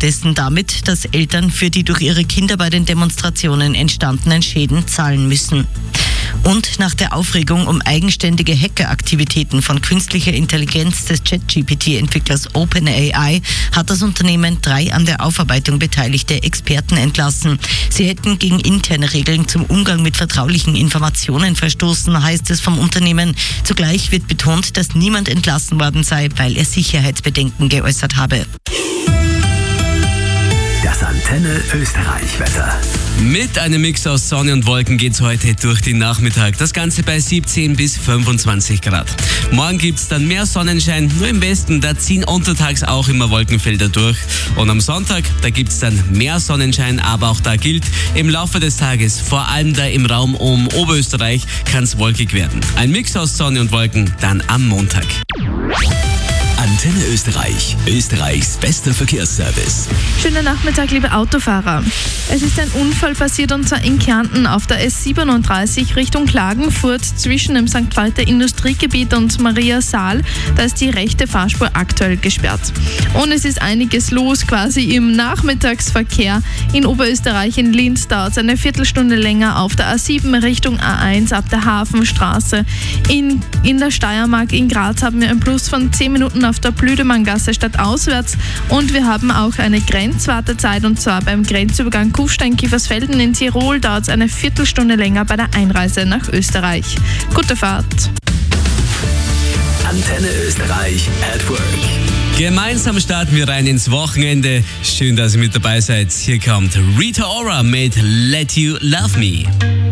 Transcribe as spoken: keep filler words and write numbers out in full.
stattdessen damit, dass Eltern für die durch ihre Kinder bei den Demonstrationen entstandenen Schäden zahlen müssen. Und nach der Aufregung um eigenständige Hackeraktivitäten von künstlicher Intelligenz des Chat G P T-Entwicklers OpenAI hat das Unternehmen drei an der Aufarbeitung beteiligte Experten entlassen. Sie hätten gegen interne Regeln zum Umgang mit vertraulichen Informationen verstoßen, heißt es vom Unternehmen. Zugleich wird betont, dass niemand entlassen worden sei, weil er Sicherheitsbedenken geäußert habe. Das Antenne Österreich-Wetter. Mit einem Mix aus Sonne und Wolken geht's heute durch den Nachmittag. Das Ganze bei siebzehn bis fünfundzwanzig Grad. Morgen gibt's dann mehr Sonnenschein, nur im Westen, da ziehen untertags auch immer Wolkenfelder durch. Und am Sonntag, da gibt's dann mehr Sonnenschein, aber auch da gilt, im Laufe des Tages, vor allem da im Raum um Oberösterreich, kann's wolkig werden. Ein Mix aus Sonne und Wolken dann am Montag. Antenne Österreich, Österreichs bester Verkehrsservice. Schönen Nachmittag, liebe Autofahrer. Es ist ein Unfall passiert, und zwar in Kärnten auf der S siebenunddreißig Richtung Klagenfurt zwischen dem Sankt Walter Industriegebiet und Maria Saal. Da ist die rechte Fahrspur aktuell gesperrt. Und es ist einiges los quasi im Nachmittagsverkehr. In Oberösterreich, in Linz, dauert es eine Viertelstunde länger auf der A sieben Richtung A eins ab der Hafenstraße. In, in der Steiermark, in Graz, haben wir einen Plus von zehn Minuten auf der Blüdemanngasse statt auswärts, und wir haben auch eine Grenzwartezeit, und zwar beim Grenzübergang Kufstein-Kiefersfelden in Tirol dauert es eine Viertelstunde länger bei der Einreise nach Österreich. Gute Fahrt! Antenne Österreich at Work. Gemeinsam starten wir rein ins Wochenende. Schön, dass ihr mit dabei seid. Hier kommt Rita Ora mit Let You Love Me.